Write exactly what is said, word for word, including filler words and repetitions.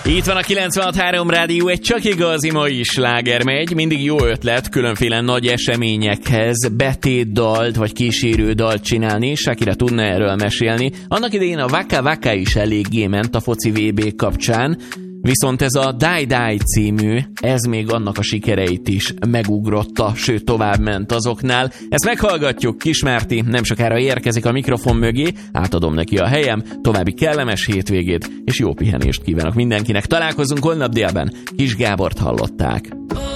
Itt van a kilencvenhat három Rádió, egy csak igazi mai sláger megy. Mindig jó ötlet különféle nagy eseményekhez betétdalt vagy kísérődalt csinálni. Shakira tudna erről mesélni. Annak idején a Waka Waka is eléggé ment a foci vé bé kapcsán, viszont ez a Die Die című, ez még annak a sikereit is megugrotta, sőt tovább ment azoknál. Ezt meghallgatjuk, Kis Márti nem sokára érkezik a mikrofon mögé, átadom neki a helyem, további kellemes hétvégét és jó pihenést kívánok mindenkinek. Találkozunk holnap délben, Kis Gábort hallották.